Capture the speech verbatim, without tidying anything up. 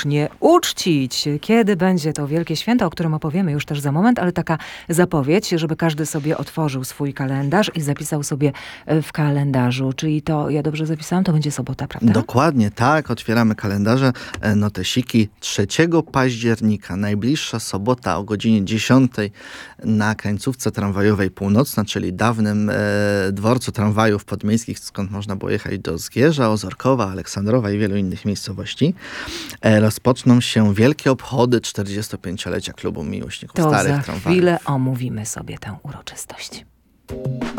koniecznie uczcić. Kiedy będzie to wielkie święto, o którym opowiemy już też za moment, ale taka zapowiedź, żeby każdy sobie otworzył swój kalendarz i zapisał sobie w kalendarzu. Czyli to, ja dobrze zapisałam, to będzie sobota, prawda? Dokładnie tak, otwieramy kalendarze, notesiki trzeciego października, najbliższa sobota o godzinie dziesiątej na krańcówce tramwajowej Północna, czyli dawnym e, dworcu tramwajów podmiejskich, skąd można było jechać do Zgierza, Ozorkowa, Aleksandrowa i wielu innych miejscowości. E, rozpoczną się wielkie obchody czterdziestopięciolecia Klubu Miłośników to Starych za Tramwajów. chwilę omówimy sobie tę uroczystość.